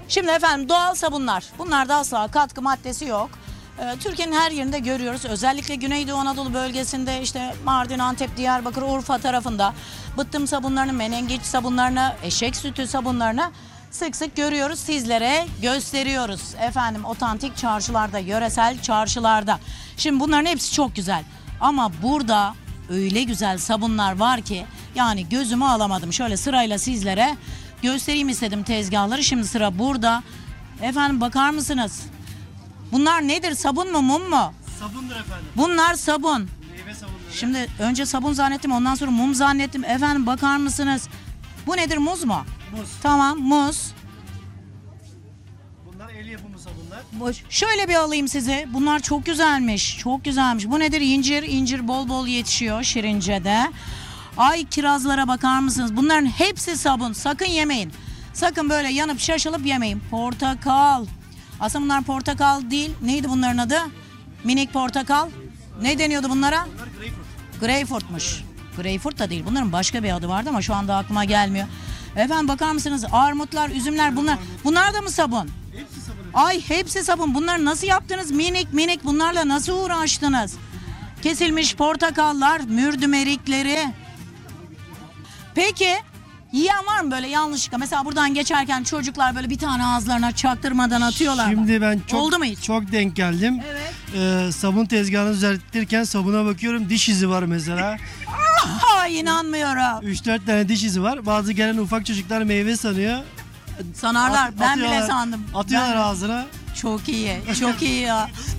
Şimdi efendim doğal sabunlar. Bunlarda asla katkı maddesi yok. Türkiye'nin her yerinde görüyoruz. Özellikle Güneydoğu Anadolu bölgesinde işte Mardin, Antep, Diyarbakır, Urfa tarafında bıttım sabunlarını, menengiç sabunlarını, eşek sütü sabunlarını sık sık görüyoruz. Sizlere gösteriyoruz. Efendim otantik çarşılarda, yöresel çarşılarda. Şimdi bunların hepsi çok güzel. Ama burada öyle güzel sabunlar var ki yani gözümü alamadım. Şöyle sırayla sizlere göstereyim istedim tezgahları. Şimdi sıra burada. Efendim bakar mısınız? Bunlar nedir? Sabun mu, mum mu? Sabundur efendim. Bunlar sabun. Meyve sabunları. Şimdi önce sabun zannettim, ondan sonra mum zannettim. Efendim bakar mısınız? Bu nedir? Muz mu? Muz. Tamam, muz. Bunlar el yapımı sabunlar. Şöyle bir alayım size. Bunlar çok güzelmiş. Çok güzelmiş. Bu nedir? İncir. İncir bol bol yetişiyor Şirince'de. Ay kirazlara bakar mısınız? Bunların hepsi sabun. Sakın yemeyin. Sakın böyle yanıp şaşılıp yemeyin. Portakal. Aslında bunlar portakal değil. Neydi bunların adı? Minik portakal. Ne deniyordu bunlara? Bunlar greyfurt. Greyfurtmuş. Greyfurt da değil. Bunların başka bir adı vardı ama şu anda aklıma gelmiyor. Efendim bakar mısınız? Armutlar, üzümler bunlar. Bunlar da mı sabun? Hepsi sabun. Ay hepsi sabun. Bunları nasıl yaptınız? Minik minik bunlarla nasıl uğraştınız? Kesilmiş portakallar, mürdüm erikleri. Peki yiyen var mı böyle yanlışlıkla? Mesela buradan geçerken çocuklar böyle bir tane ağızlarına çaktırmadan atıyorlar. Şimdi ben Oldu mu hiç? çok denk geldim. Evet. Sabun tezgahını düzeltirken sabuna bakıyorum, diş izi var mesela. Ay inanmıyorum. 3-4 tane diş izi var. Bazı gelen ufak çocuklar meyve sanıyor. Sanarlar. Ben bile Atıyorlar- sandım. Atıyorlar Ben- ağzına. Çok iyi. Çok iyi ya.